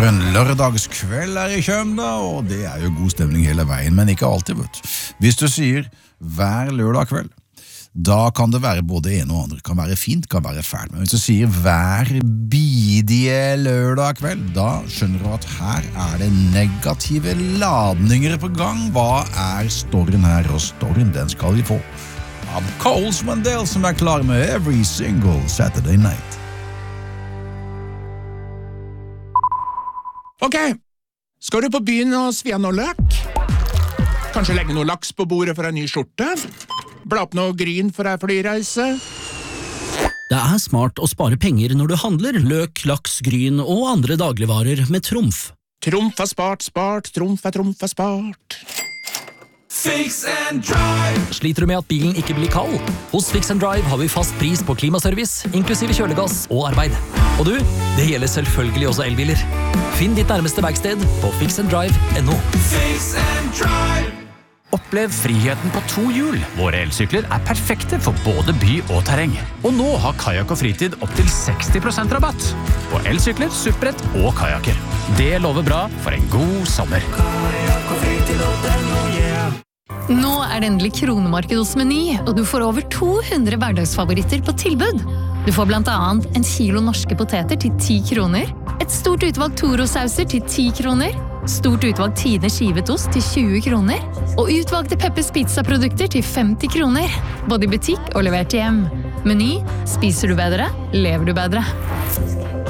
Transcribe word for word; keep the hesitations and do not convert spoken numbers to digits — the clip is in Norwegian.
For en lørdagskveld er i kjøm da, og det er jo god stemning hele veien, men ikke alltid, vet du. Hvis du sier hver lørdag kveld, da kan det være både en og andre. Kan være fint, kan være fælt. Men hvis du sier hver bidige lørdag kveld, da skjønner du at her er det negative ladninger på gang. Hva er storyen her? Og storyen, den skal vi få av Coles Mandel, som er klar med Every Single Saturday Night. Ok, skal du på byen og svi av noe løk? Kanskje legge noe laks på bordet for en ny skjorte? Bla opp noe gryn for ei flyreise? Det er smart å spare penger når du handler løk, laks, gryn og andre dagligvarer med Trumf. Trumf er spart, spart, trumf er trumf er spart. Fix and Drive. Sliter du med at bilen ikke blir kald? Hos Fix and Drive har vi fast pris på klimaservice, inklusive kjølegass og arbeid. Og du, det gjelder selvfølgelig også elbiler. Finn ditt nærmeste verksted på fix and drive punktum no. Fix and Drive. Opplev friheten på to hjul. Våre elsykler er perfekte for både by og terreng. Og nå har Kajak og Fritid opp til seksti prosent rabatt på elsykler, supprett og kajaker. Det lover bra for en god sommer. Kajak og Fritid og den, oh yeah. Nå er det endelig kronemarked hos Meny, og du får over to hundre hverdagsfavoritter på tilbud. Du får blant annet en kilo norske poteter til ti kroner, et stort utvalg Toro-sauser til ti kroner, stort utvalg Tine skivet ost til tjue kroner, og utvalgte Peppers Pizza-produkter til femti kroner, både i butikk og levert hjem. Meny, spiser du bedre, lever du bedre.